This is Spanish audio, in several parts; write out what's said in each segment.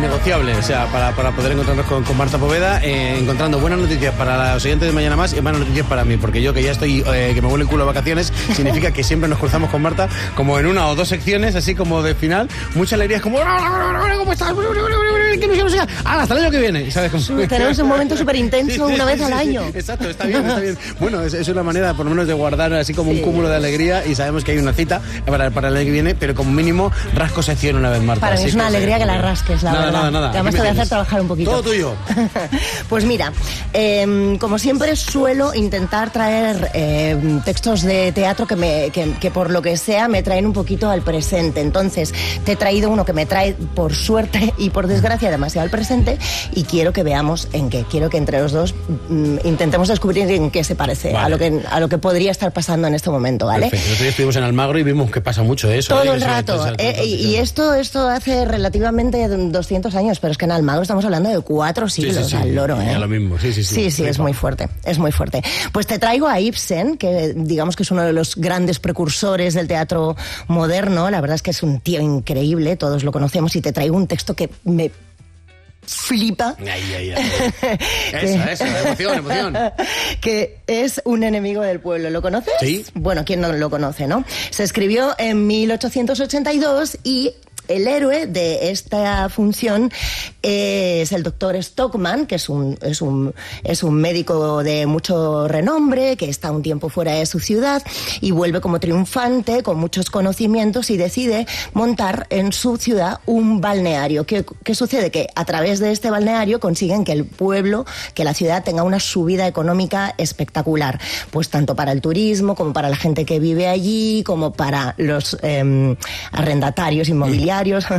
innegociable, o sea, para poder encontrarnos con Marta Poveda, encontrando buenas noticias para los oyentes de Mañana Más y malas noticias para mí, porque yo que ya estoy, que me huele el culo de vacaciones, significa que siempre nos cruzamos con Marta como en una o dos secciones, así como de final, mucha alegría, es como ¿cómo estás? Hasta el año que viene, ¿sabes? Tenemos un momento súper intenso una vez al año. Exacto, está bien. Bueno, es una manera por lo menos de guardar así como un cúmulo de alegría, y sabemos que hay una cita para el año que viene, pero como mínimo rasco sección una vez, Marta. Para mí es una alegría que la rasques, la verdad. Nada. Además te voy a hacer trabajar un poquito. Todo tuyo. Pues mira, como siempre suelo intentar traer textos de teatro que por lo que sea me traen un poquito al presente. Entonces te he traído uno que me trae por suerte y por desgracia demasiado al presente, y quiero que veamos en qué. Quiero que entre los dos intentemos descubrir en qué se parece, vale, a lo que podría estar pasando en este momento, ¿vale? Perfecto. Nosotros estuvimos en Almagro y vimos que pasa mucho eso. Todo el rato. Y esto hace relativamente 200 años, pero es que en Almagro estamos hablando de 4 siglos, sí. al loro, ¿eh? Lo mismo, sí, es muy fuerte. Pues te traigo a Ibsen, que digamos que es uno de los grandes precursores del teatro moderno. La verdad es que es un tío increíble, todos lo conocemos, y te traigo un texto que me flipa. Eso, emoción. Que es Un enemigo del pueblo. ¿Lo conoces? Sí. Bueno, ¿quién no lo conoce, no? Se escribió en 1882 y el héroe de esta función es el doctor Stockman, que es un médico de mucho renombre, que está un tiempo fuera de su ciudad y vuelve como triunfante, con muchos conocimientos, y decide montar en su ciudad un balneario. ¿Qué sucede? Que a través de este balneario consiguen que el pueblo, que la ciudad tenga una subida económica espectacular, pues tanto para el turismo como para la gente que vive allí, como para los arrendatarios inmobiliarios.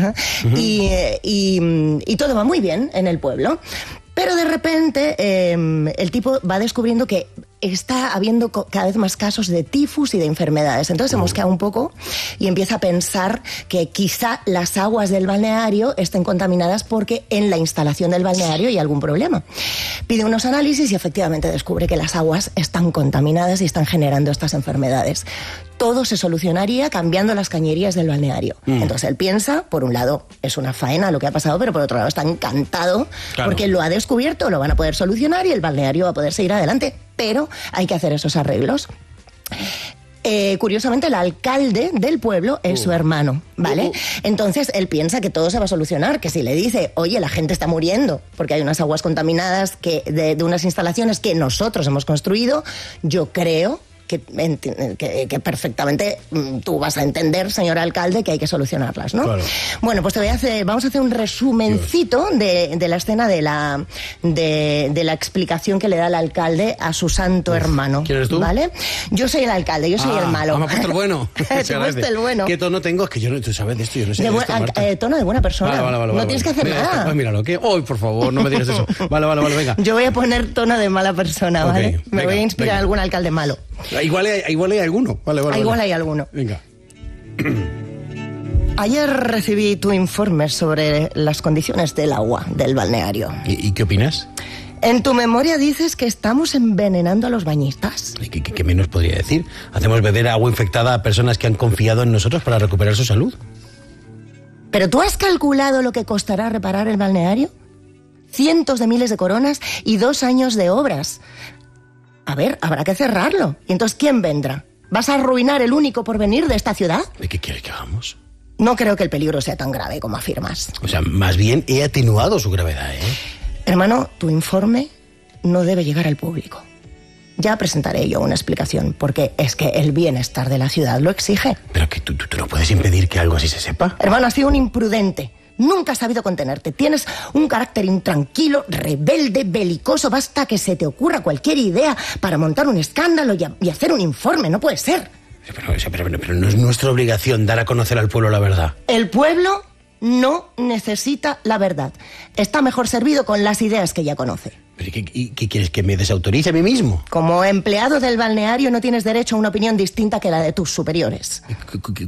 Y todo va muy bien en el pueblo. Pero de repente el tipo va descubriendo que está habiendo cada vez más casos de tifus y de enfermedades. Entonces se mosquea un poco y empieza a pensar que quizá las aguas del balneario estén contaminadas porque en la instalación del balneario hay algún problema. Pide unos análisis y efectivamente descubre que las aguas están contaminadas y están generando estas enfermedades. Todo se solucionaría cambiando las cañerías del balneario. Entonces él piensa, por un lado, es una faena lo que ha pasado, pero por otro lado está encantado, claro, porque lo ha descubierto, lo van a poder solucionar y el balneario va a poder seguir adelante. Pero hay que hacer esos arreglos. Curiosamente, el alcalde del pueblo es su hermano, ¿vale? Entonces, él piensa que todo se va a solucionar, que si le dice, oye, la gente está muriendo porque hay unas aguas contaminadas de unas instalaciones que nosotros hemos construido, yo creo que perfectamente tú vas a entender, señor alcalde, que hay que solucionarlas, ¿no? Claro. Bueno, pues vamos a hacer un resumencito de la escena de la explicación que le da el alcalde a su santo hermano. ¿Quién eres tú? ¿Vale? Yo soy el alcalde, yo soy el malo. Me ha puesto el bueno. Te he puesto el bueno. ¿Qué tono tengo? Es que yo no, tú sabes de esto, yo no sé de esto, tono de buena persona. Vale, no tienes que hacer nada. Míralo, ¿qué? Hoy, por favor, no me digas eso. Vale, venga. Yo voy a poner tono de mala persona, ¿vale? Me voy a inspirar a algún alcalde malo. Igual hay alguno. Vale. Igual hay alguno. Venga. Ayer recibí tu informe sobre las condiciones del agua del balneario. ¿Y qué opinas? En tu memoria dices que estamos envenenando a los bañistas. ¿Qué menos podría decir? Hacemos beber agua infectada a personas que han confiado en nosotros para recuperar su salud. ¿Pero tú has calculado lo que costará reparar el balneario? Cientos de miles de coronas y 2 años de obras. A ver, habrá que cerrarlo. ¿Y entonces quién vendrá? ¿Vas a arruinar el único porvenir de esta ciudad? ¿Y qué quieres que hagamos? No creo que el peligro sea tan grave como afirmas. O sea, más bien he atenuado su gravedad, ¿eh? Hermano, tu informe no debe llegar al público. Ya presentaré yo una explicación, porque es que el bienestar de la ciudad lo exige. Pero que tú no puedes impedir que algo así se sepa. Hermano, has sido un imprudente. Nunca has sabido contenerte. Tienes un carácter intranquilo, rebelde, belicoso. Basta que se te ocurra cualquier idea para montar un escándalo y hacer un informe. No puede ser. Pero no es nuestra obligación dar a conocer al pueblo la verdad. El pueblo no necesita la verdad. Está mejor servido con las ideas que ya conoce. ¿Pero qué quieres, que me desautorice a mí mismo? Como empleado del balneario no tienes derecho a una opinión distinta que la de tus superiores.